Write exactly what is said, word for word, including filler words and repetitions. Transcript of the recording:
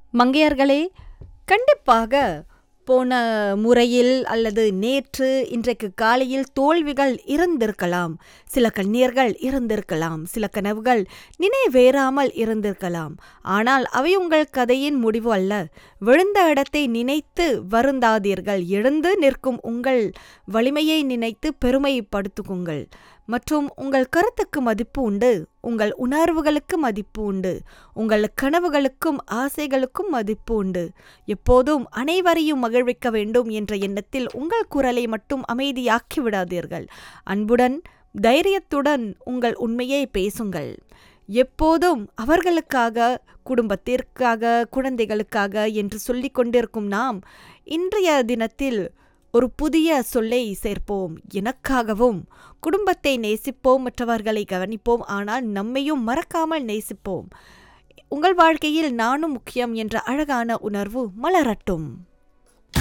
மங்கையர்களே, கண்டிப்பாக போன முறையில் அல்லது நேற்று இன்றைக்கு காலையில் தோல்விகள் இருந்திருக்கலாம். சில கண்ணீர்கள் இருந்திருக்கலாம். சில கனவுகள் நினைவேறாமல் இருந்திருக்கலாம். ஆனால் அவை உங்கள் கதையின் முடிவு அல்ல. விழுந்த இடத்தை நினைத்து வருந்தாதீர்கள். எழுந்து நிற்கும் உங்கள் வலிமையை நினைத்து பெருமைப்படுத்துங்கள். மற்றும் உங்கள் கருத்துக்கு மதிப்பு உண்டு. உங்கள் உணர்வுகளுக்கு மதிப்பு உண்டு. உங்கள் கனவுகளுக்கும் ஆசைகளுக்கும் மதிப்பு உண்டு. எப்போதும் அனைவரையும் மகிழ்விக்க வேண்டும் என்ற எண்ணத்தில் உங்கள் குரலை மட்டும் அமைதியாக்கி விடாதீர்கள். அன்புடன் தைரியத்துடன் உங்கள் உண்மையை பேசுங்கள். எப்போதும் அவர்களுக்காக, குடும்பத்திற்காக, குழந்தைகளுக்காக என்று சொல்லிக் கொண்டிருக்கும் நாம் இன்றைய தினத்தில் ஒரு புதிய சொல்லை சேர்ப்போம். எனக்காகவும். குடும்பத்தை நேசிப்போம், மற்றவர்களை கவனிப்போம், ஆனால் நம்மையும் மறக்காமல் நேசிப்போம். உங்கள் வாழ்க்கையில் நானும் முக்கியம் என்ற அழகான உணர்வு மலரட்டும்.